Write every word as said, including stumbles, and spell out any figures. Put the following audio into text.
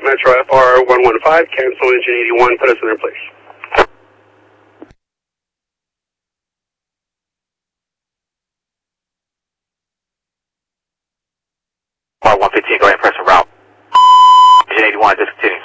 Metro F R one one five, cancel engine eighty-one, put us in their place. one fifteen, go ahead and press a route. Engine eighty-one, discontinue.